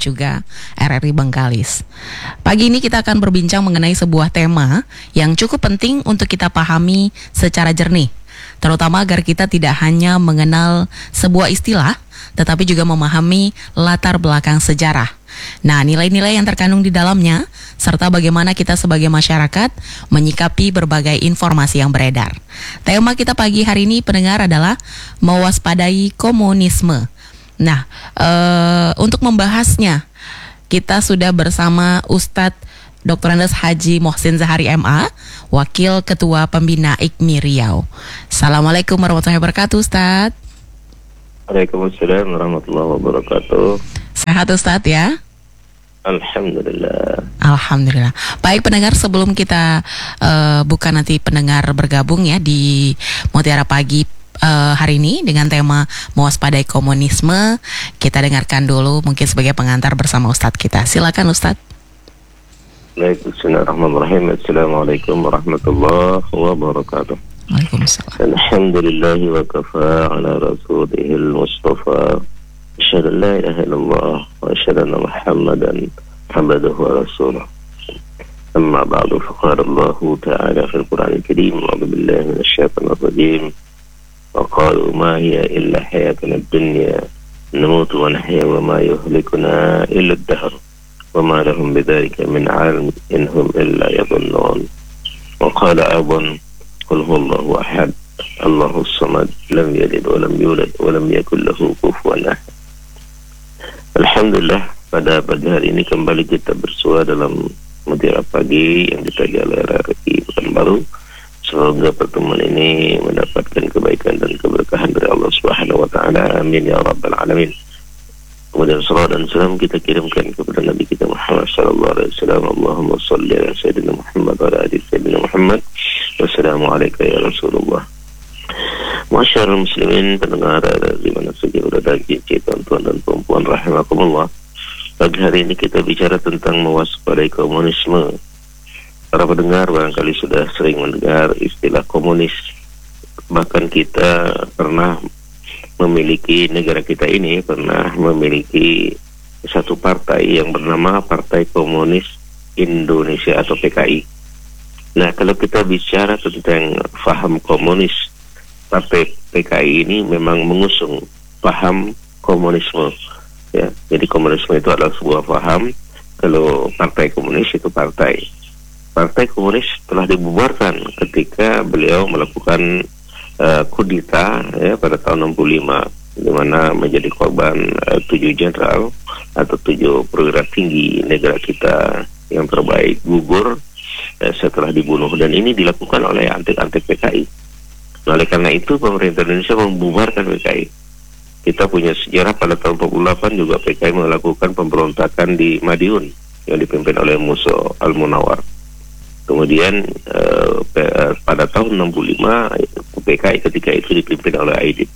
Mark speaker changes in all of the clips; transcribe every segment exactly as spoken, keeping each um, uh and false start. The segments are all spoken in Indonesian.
Speaker 1: juga R R I Bengkalis. Pagi ini kita akan berbincang mengenai sebuah tema yang cukup penting untuk kita pahami secara jernih, terutama agar kita tidak hanya mengenal sebuah istilah, tetapi juga memahami latar belakang sejarah. Nah, nilai-nilai yang terkandung di dalamnya, serta bagaimana kita sebagai masyarakat menyikapi berbagai informasi yang beredar. Tema kita pagi hari ini, pendengar, adalah mewaspadai komunisme. Nah, ee, untuk membahasnya, kita sudah bersama Ustadz Doktor Andes Haji Mohsin Zahari M A, Wakil Ketua Pembina I K M I Riau. Assalamualaikum warahmatullahi wabarakatuh, Ustadz.
Speaker 2: Waalaikumsalam warahmatullahi wabarakatuh.
Speaker 1: Sehat, Ustadz, ya?
Speaker 2: Alhamdulillah.
Speaker 1: Alhamdulillah. Baik pendengar, sebelum kita uh, buka nanti pendengar bergabung ya di Mutiara Pagi uh, hari ini dengan tema mewaspadai komunisme, kita dengarkan dulu mungkin sebagai pengantar bersama Ustadz kita. Silakan, Ustadz.
Speaker 2: Baik, bismillahirrahmanirrahim. Assalamualaikum warahmatullahi wabarakatuh.
Speaker 1: Waalaikumsalam.
Speaker 2: Alhamdulillah wa kafa ala rasulihil mustafa. Asyhadu an la ilaha illallah wa asyhadu anna Muhammadan abduhu wa rasuluh. Amma ba'du, faqala Allah ta'ala fil Qur'anil Karim, a'udzu billahi minasy syaithanir rajim. Wa qalu ma hiya illa hayatuna ad-dunya namutu wa nahya wa ma yuhlikuna illa ad-dahr wa ma lahum bidzalika min 'ilm in hum illa yadhunnun. Wa qala aidan qul huwallahu ahad Allahus samad lam yalid wa lam yulad wa lam yakul lahu kufuwan ahad. Alhamdulillah, pada pagi hari ini kembali kita bersua dalam Mutiara Pagi yang ditaja oleh R R I Pekanbaru. Semoga pertemuan ini mendapatkan kebaikan dan keberkahan dari Allah Subhanahu wa taala. Amin ya rabbal alamin. Kemudian salawat dan salam kita kirimkan kepada Nabi kita Muhammad sallallahu alaihi wasallam. Allahumma shalli ala sayyidina Muhammad wa ala ali sayyidina Muhammad. Wassalamualaikum ya Rasulullah. Masyarul muslimin, pendengar di mana saja berada, tuan-tuan dan perempuan rahimakumullah. Pagi hari ini kita bicara tentang mewaspadai komunisme. Para pendengar barangkali sudah sering mendengar istilah komunis. Bahkan kita pernah memiliki, negara kita ini pernah memiliki satu partai yang bernama Partai Komunis Indonesia atau P K I. Nah, kalau kita bicara tentang faham komunis, Partai P K I ini memang mengusung paham komunisme, ya. Jadi komunisme itu adalah sebuah paham. Kalau partai komunis itu partai. Partai komunis telah dibubarkan ketika beliau melakukan uh, kudeta, ya, pada tahun enam puluh lima, di mana menjadi korban uh, tujuh jenderal atau tujuh perwira tinggi negara kita yang terbaik gugur uh, setelah dibunuh, dan ini dilakukan oleh antek-antek P K I. Oleh karena itu pemerintah Indonesia membubarkan P K I. Kita punya sejarah pada tahun empat puluh delapan juga P K I melakukan pemberontakan di Madiun yang dipimpin oleh Musa Al-Munawar. Kemudian eh, pada tahun enam puluh lima P K I ketika itu dipimpin oleh Aidit.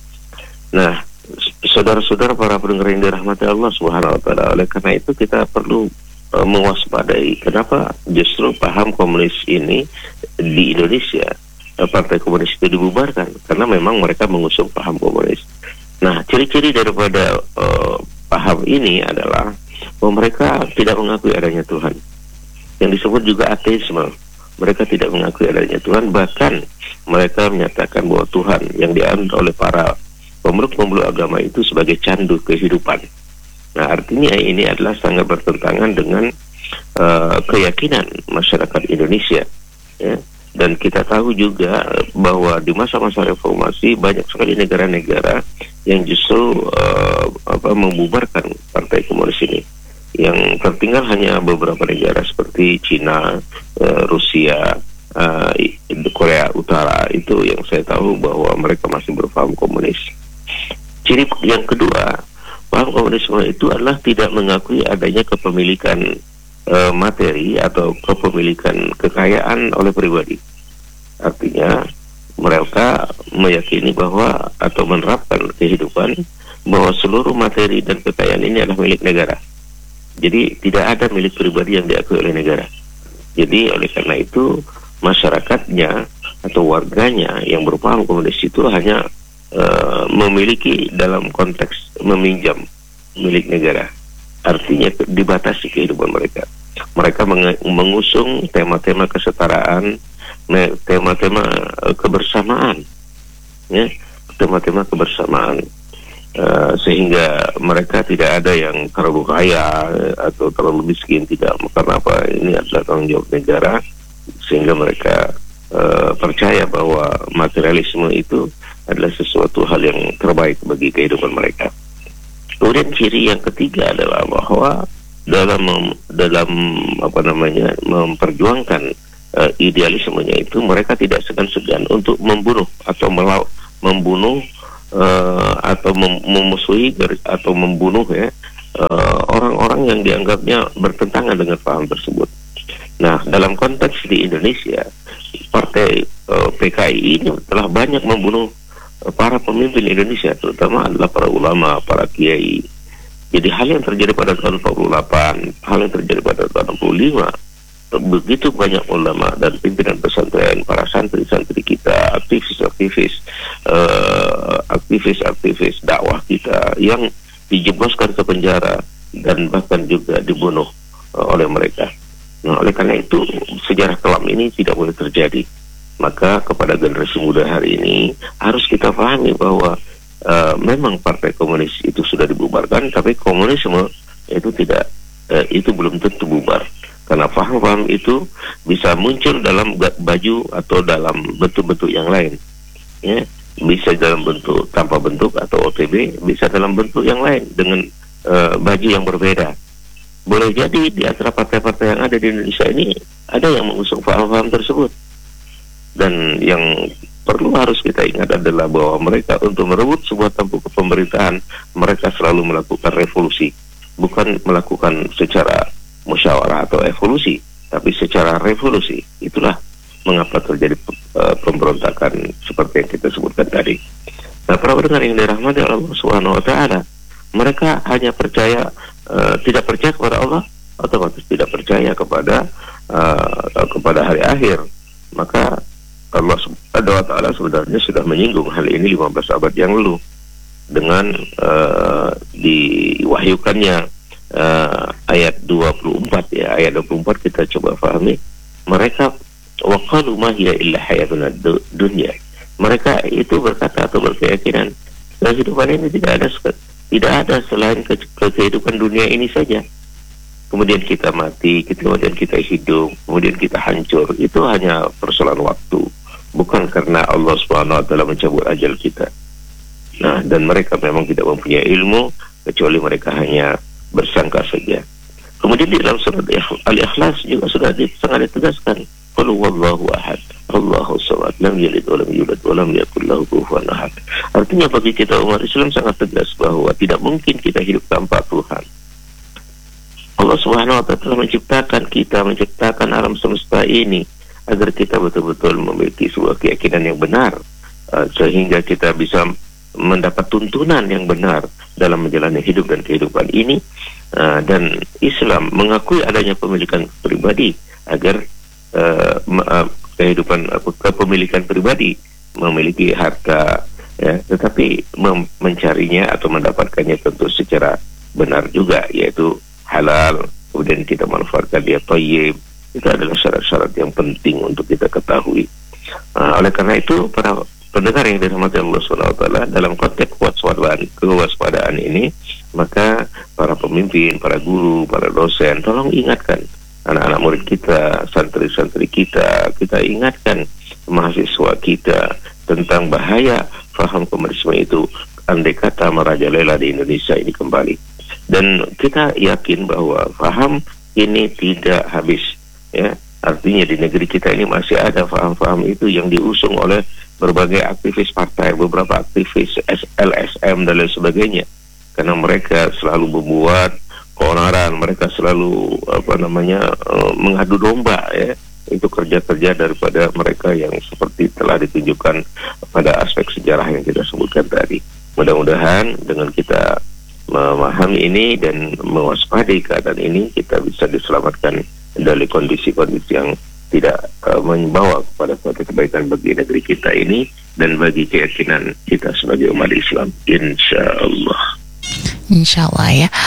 Speaker 2: Nah, saudara-saudara para pendengar yang dirahmati Allah Subhanahu wa taala, oleh karena itu kita perlu eh, mewaspadai kenapa justru paham komunis ini di Indonesia, Partai Komunis itu dibubarkan, karena memang mereka mengusung paham komunis. Nah, ciri-ciri daripada uh, paham ini adalah bahwa mereka tidak mengakui adanya Tuhan, yang disebut juga ateisme. Mereka tidak mengakui adanya Tuhan, bahkan mereka menyatakan bahwa Tuhan yang dianut oleh para pemeluk-pemeluk agama itu sebagai candu kehidupan. Nah, artinya ini adalah sangat bertentangan dengan uh, keyakinan masyarakat Indonesia, ya. Dan kita tahu juga bahwa di masa-masa reformasi banyak sekali negara-negara yang justru uh, apa, membubarkan Partai Komunis ini. Yang tertinggal hanya beberapa negara seperti Cina, uh, Rusia, uh, Korea Utara, itu yang saya tahu bahwa mereka masih berpaham komunis. Ciri yang kedua, paham komunisme itu adalah tidak mengakui adanya kepemilikan uh, materi atau kepemilikan kekayaan oleh pribadi. Artinya mereka meyakini bahwa atau menerapkan kehidupan bahwa seluruh materi dan kekayaan ini adalah milik negara. Jadi tidak ada milik pribadi yang diakui oleh negara. Jadi oleh karena itu masyarakatnya atau warganya yang berpaham komunis itu hanya uh, memiliki dalam konteks meminjam milik negara. artinya dibatasi kehidupan mereka. Mereka meng- mengusung tema-tema kesetaraan, tema-tema uh, kebersamaan, ya, tema-tema kebersamaan, uh, sehingga mereka tidak ada yang terlalu kaya atau terlalu miskin, tidak. Karena apa? Ini adalah tanggung jawab negara, sehingga mereka uh, percaya bahwa materialisme itu adalah sesuatu hal yang terbaik bagi kehidupan mereka. Kemudian ciri yang ketiga adalah bahwa dalam dalam apa namanya memperjuangkan uh, idealismenya itu, mereka tidak segan-segan untuk membunuh atau melaw, membunuh uh, atau mem memusuhi atau membunuh ya orang-orang uh, yang dianggapnya bertentangan dengan paham tersebut. Nah, dalam konteks di Indonesia, partai uh, P K I ini telah banyak membunuh para pemimpin Indonesia, terutama adalah para ulama, para kiai. Jadi hal yang terjadi pada tahun empat puluh delapan, hal yang terjadi pada tahun enam puluh lima, begitu banyak ulama dan pimpinan pesantren, para santri-santri kita, aktivis-aktivis, uh, aktivis-aktivis dakwah kita yang dijebloskan ke penjara dan bahkan juga dibunuh uh, oleh mereka. Nah, oleh karena itu sejarah kelam ini tidak boleh terjadi. Maka kepada generasi muda hari ini harus kita pahami bahwa uh, memang partai komunis itu sudah dibubarkan, tapi komunisme itu tidak, uh, itu belum tentu bubar. Karena paham-paham itu bisa muncul dalam baju atau dalam bentuk-bentuk yang lain, ya, bisa dalam bentuk tanpa bentuk atau O T B, bisa dalam bentuk yang lain dengan uh, baju yang berbeda. Boleh jadi di antara partai-partai yang ada di Indonesia ini ada yang mengusung paham-paham tersebut. Dan yang perlu harus kita ingat adalah bahwa mereka untuk merebut sebuah tampuk kepemerintahan, mereka selalu melakukan revolusi, bukan melakukan secara musyawarah atau evolusi, tapi secara revolusi. Itulah mengapa terjadi uh, pemberontakan seperti yang kita sebutkan tadi. Nah, para pendengar yang dirahmati Allah Subhanahu wa taala, mereka hanya percaya, uh, tidak percaya kepada Allah, otomatis tidak percaya kepada uh, kepada hari akhir. Maka Allah Subhanahu wa taala sebenarnya sudah menyinggung hal ini lima belas abad yang lalu dengan uh, diwahyukannya uh, ayat dua puluh empat, ya, ayat dua puluh empat kita coba pahami. Mereka waqalu ma hiya illa hayatuna dunya. Mereka itu berkata atau berkeyakinan kehidupan ini tidak ada tidak ada selain ke, ke kehidupan dunia ini saja. Kemudian kita mati, kemudian kita hidup, kemudian kita hancur. Itu hanya persoalan waktu, bukan karena Allah Subhanahu wa taala mencabut ajal kita. Nah, dan mereka memang tidak mempunyai ilmu, kecuali mereka hanya bersangka saja. Kemudian di dalam surat Al-Ikhlas juga sudah sangat ditegaskan, qul huwallahu ahad, Allahu samad, lam yalid wa lam yulad wa lam yakul lahu kufuwan ahad. Artinya bagi kita umat Islam sangat tegas bahwa tidak mungkin kita hidup tanpa Tuhan. Allah Subhanahu wa taala telah menciptakan kita, menciptakan alam semesta ini agar kita betul-betul memiliki sebuah keyakinan yang benar, uh, sehingga kita bisa mendapat tuntunan yang benar dalam menjalani hidup dan kehidupan ini. Uh, dan Islam mengakui adanya pemilikan pribadi agar uh, uh, kehidupan uh, kepemilikan pribadi, memiliki harta, ya, tetapi mencarinya atau mendapatkannya tentu secara benar juga, yaitu halal, kemudian kita manfaatkan dia thayyib. Itu adalah syarat-syarat yang penting untuk kita ketahui. Uh, oleh karena itu, para pendengar yang dirahmati Allah Subhanahu wa taala, dalam konteks kewaspadaan, kewaspadaan ini, maka para pemimpin, para guru, para dosen, tolong ingatkan anak-anak murid kita, santri-santri kita, kita ingatkan mahasiswa kita tentang bahaya faham komunisme itu andai kata merajalela di Indonesia ini kembali. Dan kita yakin bahwa faham ini tidak habis, ya. Artinya di negeri kita ini masih ada faham-faham itu yang diusung oleh berbagai aktivis partai, beberapa aktivis L S M dan lain sebagainya. Karena mereka selalu membuat keonaran, mereka selalu apa namanya uh, mengadu domba, ya. Itu kerja-kerja daripada mereka yang seperti telah ditunjukkan pada aspek sejarah yang kita sebutkan tadi. Mudah-mudahan dengan kita memahami ini dan mewaspadai keadaan ini, kita bisa diselamatkan dari kondisi-kondisi yang tidak uh, membawa kepada suatu kebaikan bagi negeri kita ini dan bagi keyakinan kita sebagai umat Islam, insya Allah.
Speaker 1: Insya Allah, ya.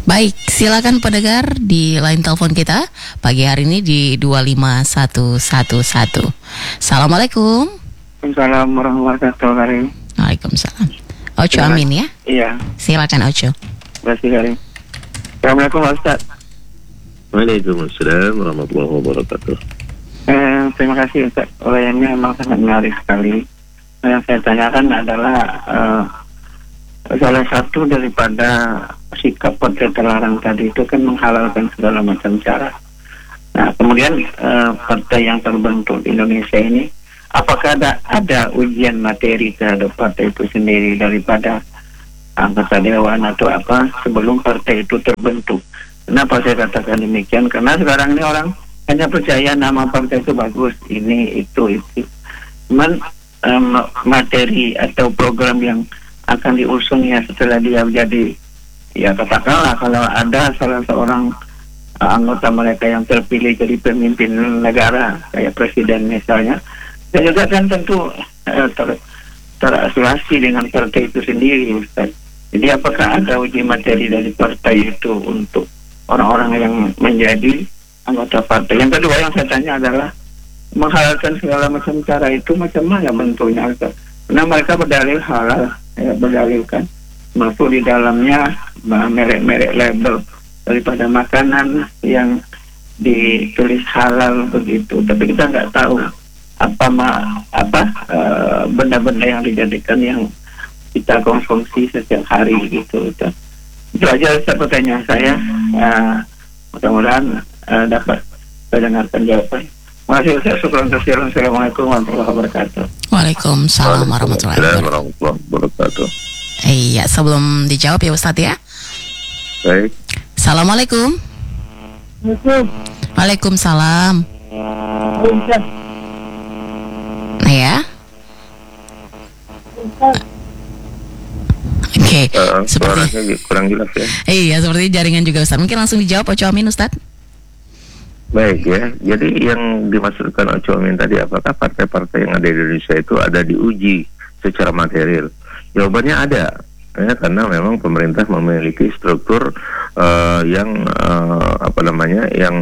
Speaker 1: Baik, silakan pendengar di line telepon kita pagi hari ini di dua lima satu satu satu. Assalamualaikum.
Speaker 3: Waalaikumsalam warahmatullahi wabarakatuh.
Speaker 1: Waalaikumsalam. Ocho Amin ya?
Speaker 3: Iya.
Speaker 1: Silakan Ocho.
Speaker 3: Terima kasih Karim. Assalamualaikum Ustaz.
Speaker 2: Waalaikumsalam warahmatullahi wabarakatuh.
Speaker 3: Eh, terima kasih Ustaz. Ulayannya memang sangat menarik sekali. Yang saya tanyakan adalah uh, salah satu daripada sikap partai terlarang tadi itu kan menghalalkan segala macam cara. Nah, kemudian uh, partai yang terbentuk di Indonesia ini, apakah ada ada ujian materi terhadap partai itu sendiri daripada anggota dewan atau apa sebelum partai itu terbentuk? Kenapa saya katakan demikian? Karena sekarang ini orang hanya percaya nama partai itu bagus, ini itu itu. Cuman um, materi atau program yang akan diusungnya setelah dia menjadi, ya katakanlah kalau ada salah seorang uh, anggota mereka yang terpilih jadi pemimpin negara kayak presiden misalnya, dan juga kan tentu uh, ter, terasosiasi dengan partai itu sendiri, Ustaz. Jadi apakah ada uji materi dari partai itu untuk orang-orang yang menjadi anggota partai? Yang kedua yang saya tanya adalah menghalalkan segala macam cara itu macam mana bentuknya, Ustaz? Karena mereka berdalil halal, ya, berdalilkan masuk di dalamnya merek-merek label daripada makanan yang ditulis halal begitu, tapi kita nggak tahu apa ma, apa uh, benda-benda yang dijadikan yang kita konsumsi setiap hari gitu. Itu, itu aja pertanyaan saya. Uh, mudah-mudahan uh, dapat saya dengarkan jawaban. Terima kasih, syukur kasihan. Assalamualaikum warahmatullahi wabarakatuh.
Speaker 1: Waalaikumsalam warahmatullahi
Speaker 2: wabarakatuh.
Speaker 1: Iya, sebelum dijawab ya Ustadz ya.
Speaker 2: Baik.
Speaker 1: Assalamualaikum. Waalaikumsalam. Nah ya. Oke, okay.
Speaker 2: uh,
Speaker 1: seperti
Speaker 2: kurang jelas ya.
Speaker 1: Iya, seperti jaringan juga Ustadz. Mungkin langsung dijawab Ocho Amin Ustadz.
Speaker 2: Baik ya, jadi yang dimaksudkan Ocho Amin tadi, apakah partai-partai yang ada di Indonesia itu ada diuji secara material? Jawabannya ada, ya, karena memang pemerintah memiliki struktur uh, yang uh, apa namanya, yang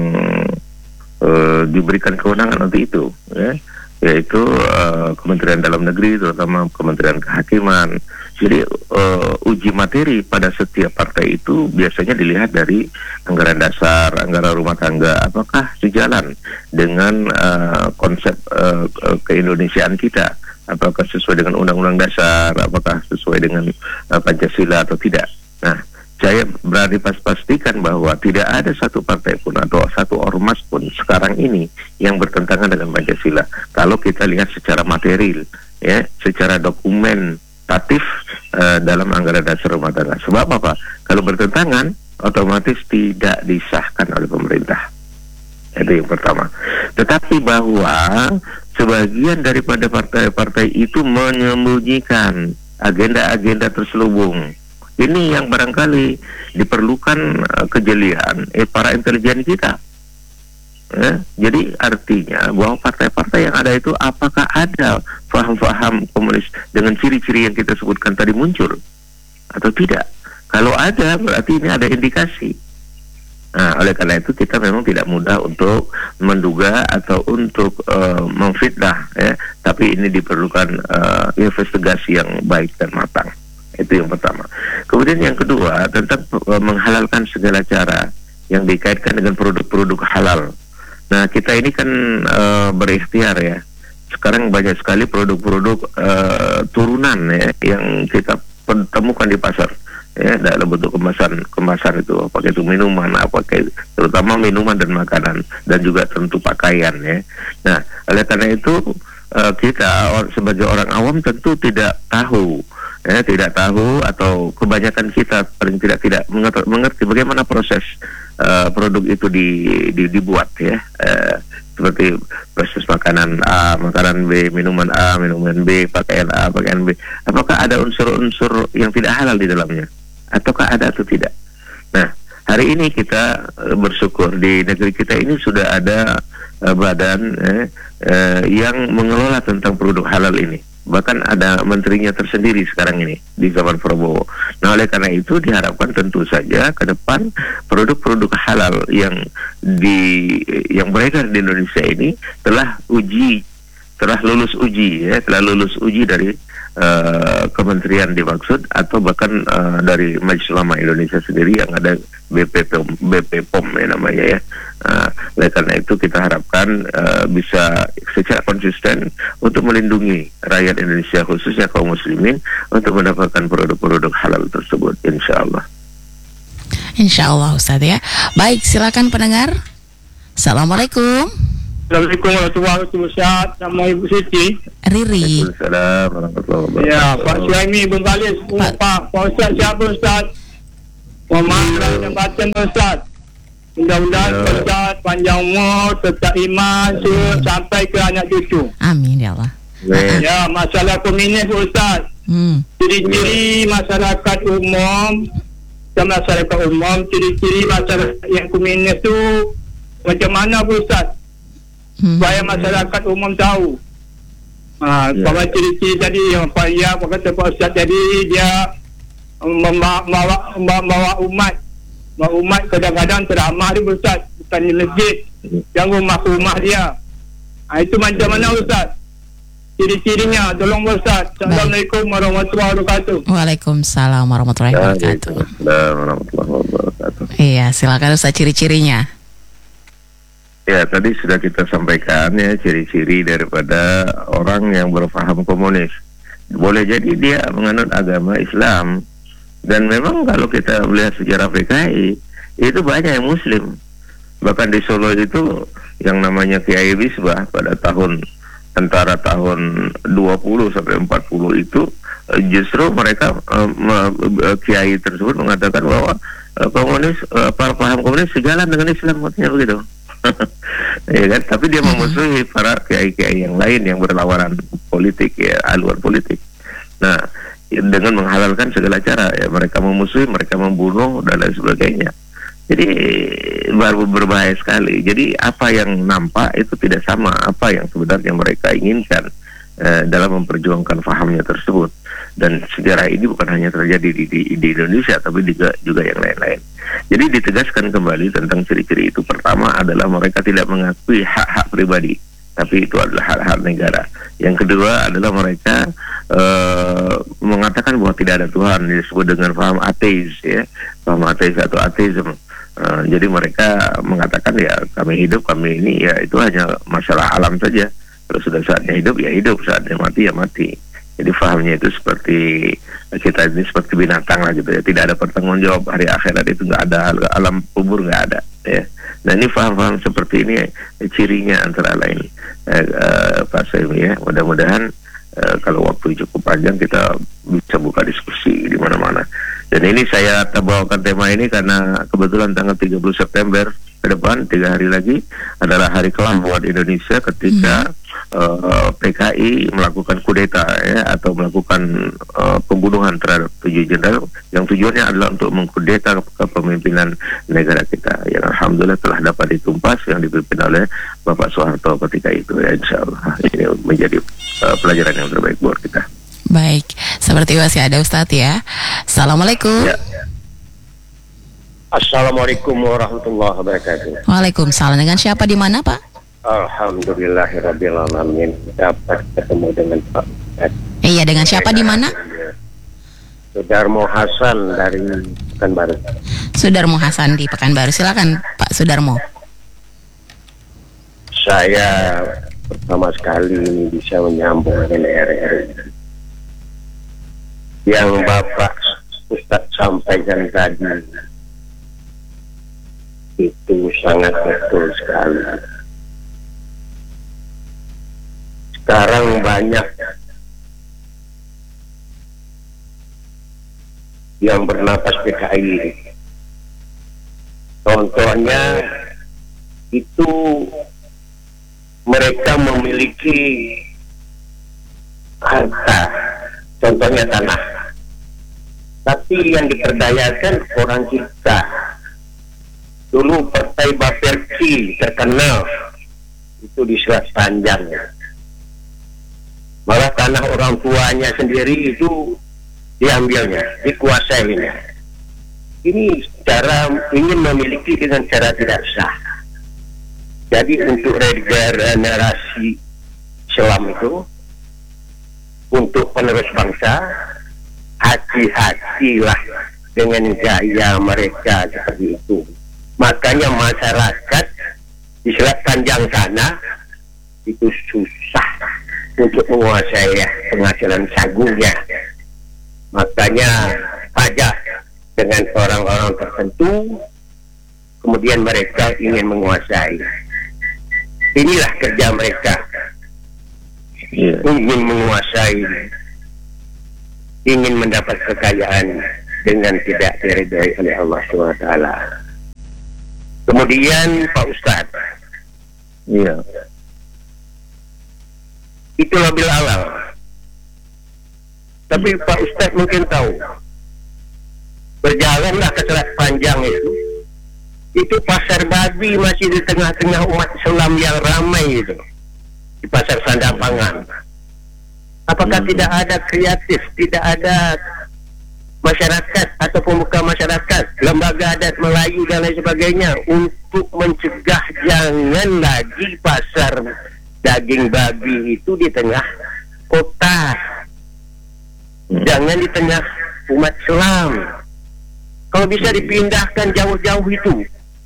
Speaker 2: uh, diberikan kewenangan untuk itu, ya, yaitu uh, Kementerian Dalam Negeri, terutama Kementerian Kehakiman. Jadi uh, uji materi pada setiap partai itu biasanya dilihat dari anggaran dasar, anggaran rumah tangga, apakah sejalan dengan uh, konsep uh, keindonesiaan kita, apakah sesuai dengan undang-undang dasar, apakah sesuai dengan uh, Pancasila atau tidak. Nah, saya berani pastikan bahwa tidak ada satu partai pun atau satu ormas pun sekarang ini yang bertentangan dengan Pancasila. Kalau kita lihat secara material, ya, secara dokumen tatif uh, dalam anggaran dasar rumah tangga. Sebab apa? Kalau bertentangan, otomatis tidak disahkan oleh pemerintah. Itu yang pertama. Tetapi bahwa sebagian daripada partai-partai itu menyembunyikan agenda-agenda terselubung. Ini yang barangkali diperlukan uh, kejelian eh, para intelijen kita. Ya, jadi artinya bahwa partai-partai yang ada itu apakah ada faham-faham komunis dengan ciri-ciri yang kita sebutkan tadi muncul atau tidak? Kalau ada, berarti ini ada indikasi. Nah, oleh karena itu kita memang tidak mudah untuk menduga atau untuk uh, memfitnah, ya. Tapi ini diperlukan uh, investigasi yang baik dan matang. Itu yang pertama. Kemudian yang kedua tentang uh, menghalalkan segala cara yang dikaitkan dengan produk-produk halal. Nah, kita ini kan uh, berikhtiar ya. Sekarang banyak sekali produk-produk uh, turunan ya yang kita temukan di pasar. Ya, dalam bentuk kemasan, kemasan itu, apakah itu minuman, apakah itu, terutama minuman dan makanan, dan juga tentu pakaian ya. Nah, oleh karena itu uh, kita or, sebagai orang awam tentu tidak tahu, ya, tidak tahu atau kebanyakan kita paling tidak tidak mengerti, mengerti bagaimana proses uh, produk itu di, di, dibuat ya. Uh, seperti proses makanan A, makanan B, minuman A, minuman B, pakaian A, pakaian B. Apakah ada unsur-unsur yang tidak halal di dalamnya? Ataukah ada atau tidak? Nah, hari ini kita uh, bersyukur di negeri kita ini sudah ada uh, badan eh, uh, yang mengelola tentang produk halal ini. bahkan ada menterinya tersendiri sekarang ini di zaman Prabowo. Nah, oleh karena itu diharapkan tentu saja ke depan produk-produk halal yang di yang beredar di Indonesia ini telah uji, telah lulus uji ya, telah lulus uji dari uh, kementerian dimaksud atau bahkan uh, dari Majelis Ulama Indonesia sendiri yang ada B P P O M, B P P O M ya namanya ya. Uh, oleh karena itu kita harapkan uh, bisa secara konsisten untuk melindungi rakyat Indonesia khususnya kaum muslimin untuk mendapatkan produk-produk halal tersebut, insya Allah.
Speaker 1: Insya Allah Ustaz ya. Baik, silakan pendengar. Assalamualaikum.
Speaker 4: Assalamualaikum warahmatullahi wabarakatuh. Nama Ibu Siti.
Speaker 1: Riri.
Speaker 2: Waalaikumsalam warahmatullahi wabarakatuh.
Speaker 4: Ya, Pak Suhaimi Bengkalis. Pak, Pak, Pak Ustaz siapa Ustaz? Mohon maaf dan baca Ustaz. Mudah-mudahan
Speaker 2: Ya.
Speaker 4: Ustaz panjang umur, tetap iman se- sampai ke anak cucu.
Speaker 1: Amin ya Allah.
Speaker 2: Baik.
Speaker 4: Ya, masalah komunis Ustaz.
Speaker 1: Hmm.
Speaker 4: Ciri-ciri masyarakat umum dan masyarakat umum, ciri-ciri masyarakat yang komunis tu macam mana Ustaz?
Speaker 1: Hmm.
Speaker 4: Supaya masyarakat umum tahu. Ha,
Speaker 2: Ya.
Speaker 4: bahwa ciri-ciri tadi yang Pak Ya, Pak kata Pak Ustaz tadi, dia membawa, membawa, membawa umat. Membawa umat kadang-kadang ceramah dia Ustaz, bukan di masjid, yang rumah-rumah dia. Ha, itu macam mana Ustaz? Ciri-cirinya, tolong Ustaz. Assalamualaikum warahmatullahi wabarakatuh.
Speaker 1: Waalaikumsalam warahmatullahi wabarakatuh.
Speaker 2: Waalaikumsalam warahmatullahi wabarakatuh.
Speaker 1: Iya, silakan Ustaz ciri-cirinya.
Speaker 2: Ya, tadi sudah kita sampaikan ya ciri-ciri daripada orang yang berfaham komunis. Boleh jadi dia menganut agama Islam, dan memang kalau kita melihat sejarah P K I itu banyak yang Muslim. Bahkan di Solo itu yang namanya Kiai Bisbah pada tahun antara tahun dua puluh sampai empat puluh itu eh, justru mereka eh, me- Kiai tersebut mengatakan bahwa eh, komunis eh, para paham komunis sejalan dengan Islam, maksudnya begitu. Ya kan, tapi dia memusuhi para kiai-kiai yang lain yang berlawanan politik ya, haluan politik. Nah, dengan menghalalkan segala cara ya, mereka memusuhi, mereka membunuh dan lain sebagainya. Jadi baru berbahaya sekali. Jadi apa yang nampak itu tidak sama apa yang sebenarnya mereka inginkan eh, dalam memperjuangkan fahamnya tersebut. Dan sejarah ini bukan hanya terjadi di, di, di Indonesia, tapi juga juga yang lain-lain. Jadi ditegaskan kembali tentang ciri-ciri itu. Pertama adalah mereka tidak mengakui hak-hak pribadi, tapi itu adalah hak-hak negara. Yang kedua adalah mereka uh, mengatakan bahwa tidak ada Tuhan, disebut dengan paham ateis ya, paham ateis atau ateisme. Uh, jadi mereka mengatakan ya kami hidup, kami ini ya itu hanya masalah alam saja. Kalau sudah saatnya hidup ya hidup, saatnya mati ya mati. Jadi fahamnya itu seperti kita ini seperti binatang lah gitu ya, tidak ada pertanggungjawab, hari akhirat itu nggak ada, alam kubur nggak ada ya. Nah ini faham-faham seperti ini eh, cirinya antara lain eh, eh, Pak Saimi ya. Mudah-mudahan eh, kalau waktu cukup panjang kita bisa buka diskusi di mana-mana. Dan ini saya bawakan tema ini karena kebetulan tanggal tiga puluh September ke depan, tiga hari lagi adalah hari kelam buat Indonesia ketika hmm. Uh, P K I melakukan kudeta ya, atau melakukan uh, pembunuhan terhadap tujuh jenderal yang tujuannya adalah untuk mengkudeta kepemimpinan negara kita yang alhamdulillah telah dapat ditumpas, yang dipimpin oleh Bapak Soeharto ketika itu ya. Insya Allah ini menjadi uh, pelajaran yang terbaik buat kita.
Speaker 1: Baik, seperti masih ada Ustadz ya. Assalamualaikum.
Speaker 2: Ya.
Speaker 5: Assalamualaikum warahmatullahi wabarakatuh.
Speaker 1: Waalaikumsalam. Dengan siapa di mana Pak?
Speaker 5: Alhamdulillahirabbil alamin, dapat ketemu dengan Pak Ustaz.
Speaker 1: Iya, dengan siapa di mana?
Speaker 5: Sudarmo Hasan dari Pekanbaru.
Speaker 1: Sudarmo Hasan di Pekanbaru. Silakan Pak Sudarmo.
Speaker 5: Saya pertama sekali ini bisa menyambung dengan R R I yang Bapak Ustaz sampaikan tadi. Itu sangat betul sekali. Sekarang banyak yang bernapas P K I. Contohnya itu mereka memiliki harta, contohnya tanah. Tapi yang diperdayakan orang kita. Dulu Partai Baperki terkenal itu di Selat Panjang. malah tanah orang tuanya sendiri itu diambilnya, dikuasainya. Ini cara ingin memiliki dengan cara tidak sah. Jadi untuk reda narasi Islam itu, untuk penerus bangsa, hati-hatilah dengan gaya mereka seperti itu. Makanya masyarakat di Selat Panjang sana itu susah untuk menguasai penghasilan sagungnya. Makanya pajak dengan orang-orang tertentu, kemudian mereka ingin menguasai. Inilah kerja mereka, yeah. ingin menguasai, ingin mendapat kekayaan dengan tidak diridhai oleh Allah subhanahu wa taala. Kemudian Pak Ustadz,
Speaker 2: Iya.
Speaker 5: itulah bil alal. Tapi Pak Ustadz mungkin tahu, berjalanlah ke Selat Panjang itu, itu pasar babi masih di tengah-tengah umat Islam yang ramai itu, di pasar Sandapangan. Apakah hmm. tidak ada kreatif, tidak ada masyarakat atau pemuka masyarakat, lembaga adat Melayu dan lain sebagainya untuk mencegah jangan lagi pasar daging babi itu di tengah kota, hmm. jangan di tengah umat Islam. Kalau bisa dipindahkan jauh-jauh itu.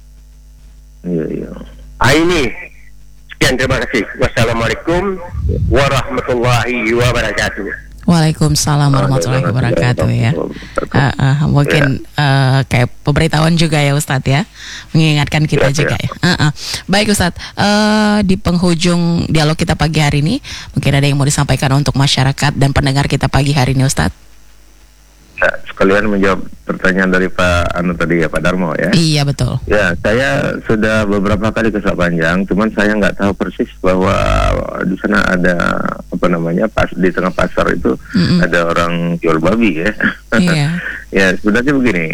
Speaker 2: Iya, iya.
Speaker 5: Ah, ini sekian, terima kasih. Wassalamualaikum warahmatullahi wabarakatuh.
Speaker 1: Waalaikumsalam warahmatullahi wabarakatuh ya. Uh, uh, mungkin uh, kayak pemberitahuan juga ya Ustadz ya, mengingatkan kita ya, juga ya. Uh, uh. Baik Ustadz, uh, di penghujung dialog kita pagi hari ini, mungkin ada yang mau disampaikan untuk masyarakat dan pendengar kita pagi hari ini Ustadz?
Speaker 2: Nah, sekalian menjawab pertanyaan dari Pak Anu tadi ya, Pak Darmo ya.
Speaker 1: Iya betul.
Speaker 2: Ya, saya sudah beberapa kali ke Selat Panjang, cuman saya nggak tahu persis bahwa di sana ada apa namanya pas di tengah pasar itu mm-mm. ada orang jual babi ya.
Speaker 1: Iya.
Speaker 2: Ya sebenarnya begini,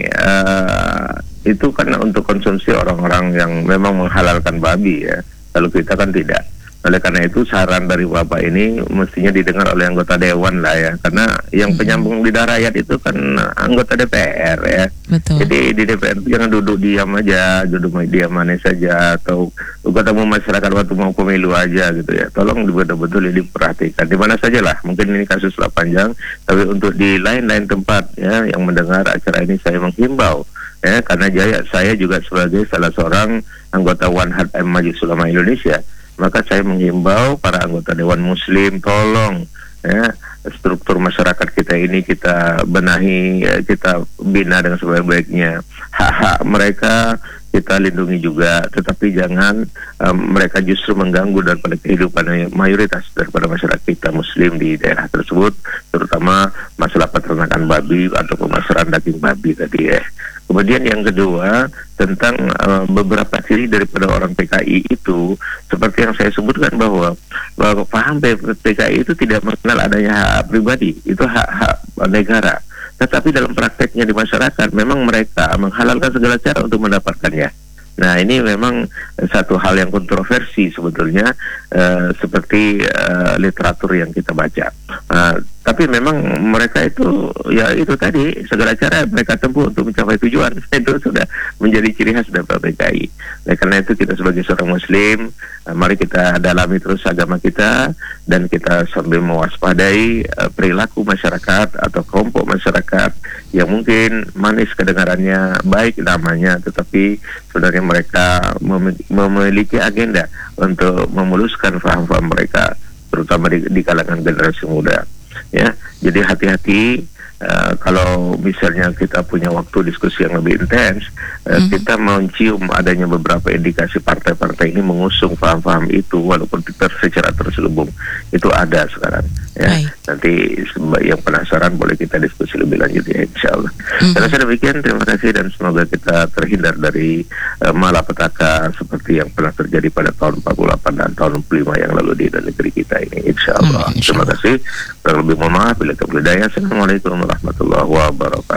Speaker 2: uh, itu kan untuk konsumsi orang-orang yang memang menghalalkan babi ya. Lalu kita kan tidak. Oleh karena itu saran dari Bapak ini mestinya didengar oleh anggota Dewan lah ya, karena yang hmm. penyambung lidah rakyat itu kan anggota D P R ya.
Speaker 1: Betul.
Speaker 2: Jadi di D P R itu jangan duduk diam aja, duduk diam manis saja, atau ketemu masyarakat waktu mau pemilu aja gitu ya. Tolong betul-betul diperhatikan di mana saja lah. Mungkin ini kasus Selat Panjang, tapi untuk di lain-lain tempat ya yang mendengar acara ini saya menghimbau ya, karena jaya saya juga sebagai salah seorang anggota One Heart M Majelis Ulama Indonesia. Maka saya menghimbau para anggota Dewan Muslim, tolong ya, struktur masyarakat kita ini kita benahi, ya, kita bina dengan sebaik-baiknya. Hak-hak mereka kita lindungi juga, tetapi jangan um, mereka justru mengganggu daripada kehidupan mayoritas daripada masyarakat kita Muslim di daerah tersebut, terutama masalah peternakan babi atau pemasaran daging babi tadi ya. Kemudian yang kedua tentang uh, beberapa ciri daripada orang P K I itu, seperti yang saya sebutkan bahwa bahwa paham P K I itu tidak mengenal adanya hak pribadi, itu hak-hak negara. Tetapi dalam prakteknya di masyarakat memang mereka menghalalkan segala cara untuk mendapatkannya. Nah ini memang satu hal yang kontroversi sebetulnya, uh, seperti uh, literatur yang kita baca. Uh, tapi memang mereka itu ya itu tadi segala cara mereka tempuh untuk mencapai tujuan. Itu sudah menjadi ciri khas dari P K I. Nah, karena itu kita sebagai seorang Muslim, uh, mari kita dalami terus agama kita dan kita sambil mewaspadai uh, perilaku masyarakat atau kelompok masyarakat yang mungkin manis kedengarannya, baik namanya, tetapi sebenarnya mereka mem- memiliki agenda untuk memuluskan faham-faham mereka, terutama di, di kalangan generasi muda. Ya, jadi hati-hati uh, kalau misalnya kita punya waktu diskusi yang lebih intens, uh, mm-hmm. kita mencium adanya beberapa indikasi partai-partai ini mengusung paham-paham itu, walaupun kita secara terselubung itu ada sekarang. Ya, Hai. Nanti yang penasaran boleh kita diskusi lebih lanjut ya, insya Allah. Mm-hmm. Saya demikian, terima kasih dan semoga kita terhindar dari uh, malapetaka seperti yang pernah terjadi pada tahun empat puluh delapan dan tahun enam puluh lima yang lalu di negeri kita ini, insya Allah. Mm-hmm. Terima kasih. Kurang lebih mohon maaf bila keberadaan. Assalamualaikum warahmatullahi wabarakatuh.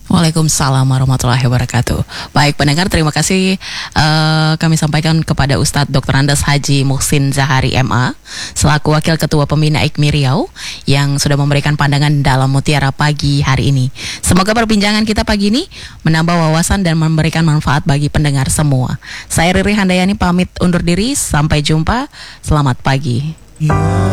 Speaker 1: Waalaikumsalam warahmatullahi wabarakatuh. Baik pendengar, terima kasih uh, kami sampaikan kepada Ustadz Doktor Andes Haji Muhsin Zahari M A selaku Wakil Ketua Pembina I K M I Riau yang sudah memberikan pandangan dalam Mutiara Pagi hari ini. Semoga perbincangan kita pagi ini menambah wawasan dan memberikan manfaat bagi pendengar semua. Saya Riri Handayani pamit undur diri, sampai jumpa. Selamat pagi.